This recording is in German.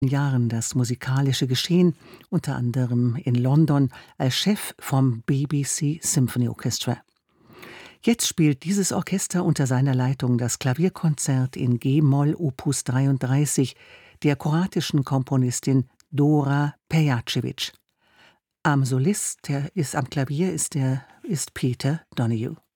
Jahren das musikalische Geschehen, unter anderem in London als Chef vom BBC Symphony Orchestra. Jetzt spielt dieses Orchester unter seiner Leitung das Klavierkonzert in G-Moll Opus 33 der kroatischen Komponistin Dora Pejacevic. Am Klavier ist Peter Donoghue.